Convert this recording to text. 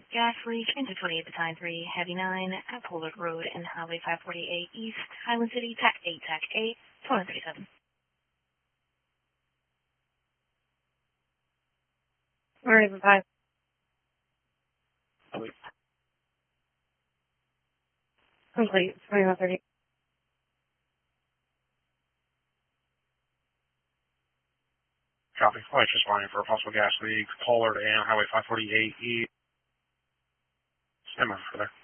Gas leak into 28 to time 3, Heavy 9 at Pollard Road and Highway 548 East, Highland City, TAC 8, TAC 8, 2037. Alright, bye. Complete, 2130. Copy. Flight just flying for a possible gas leak, Pollard and Highway 548 East. Stand by for there.